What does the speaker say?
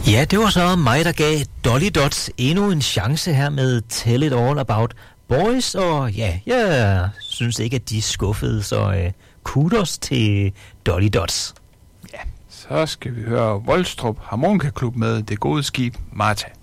Ja, det var så mig, der gav Dolly Dots endnu en chance her med Tell It All About Boys, og ja, jeg synes ikke, at de er skuffede, så kudos til Dolly Dots. Ja, så skal vi høre Volstrup Harmonikaklub med Det Gode Skib Martha.